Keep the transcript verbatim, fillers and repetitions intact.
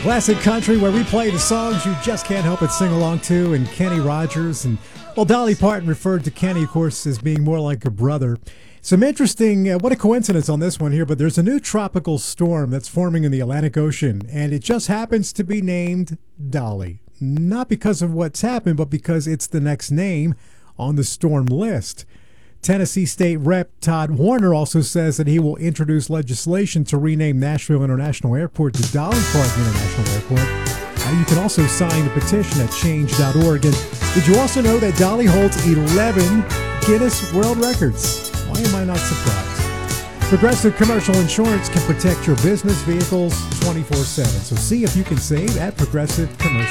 Classic country where we play the songs you just can't help but sing along to, and Kenny Rogers. And, well, Dolly Parton referred to Kenny, of course, as being more like a brother. Some interesting, uh, what a coincidence on this one here, but there's a new tropical storm that's forming in the Atlantic Ocean, and it just happens to be named Dolly. Not because of what's happened, but because it's the next name on the storm list. Tennessee State Rep Todd Warner also says that he will introduce legislation to rename Nashville International Airport to Dolly Parton International Airport. Uh, you can also sign a petition at change dot org. And did you also know that Dolly holds eleven Guinness World Records? Why am I not surprised? Progressive Commercial Insurance can protect your business vehicles twenty-four seven. So see if you can save at Progressive Commercial